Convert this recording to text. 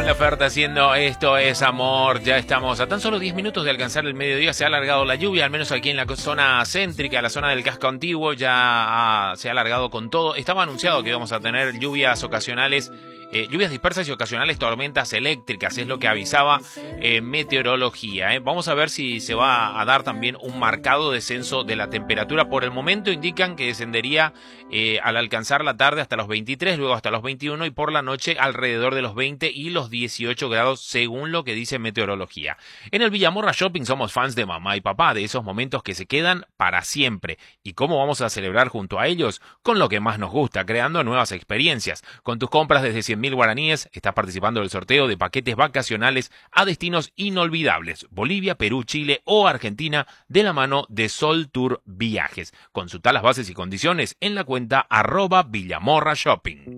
la oferta haciendo Esto es Amor. Ya estamos a tan solo 10 minutos de alcanzar el mediodía. Se ha alargado la lluvia, al menos aquí en la zona céntrica, la zona del casco antiguo, ya se ha alargado con todo. Estaba anunciado que íbamos a tener lluvias ocasionales, lluvias dispersas y ocasionales tormentas eléctricas, es lo que avisaba meteorología. Vamos a ver si se va a dar también un marcado descenso de la temperatura. Por el momento indican que descendería al alcanzar la tarde hasta los 23, luego hasta los 21 y por la noche alrededor de los 20 y los 18 grados según lo que dice meteorología. En el Villamorra Shopping somos fans de mamá y papá, de esos momentos que se quedan para siempre. ¿Y cómo vamos a celebrar junto a ellos? Con lo que más nos gusta, creando nuevas experiencias. Con tus compras desde 100.000 guaraníes estás participando del sorteo de paquetes vacacionales a destinos inolvidables: Bolivia, Perú, Chile o Argentina, de la mano de Sol Tour Viajes. Consulta las bases y condiciones en la cuenta @Villamorra Shopping.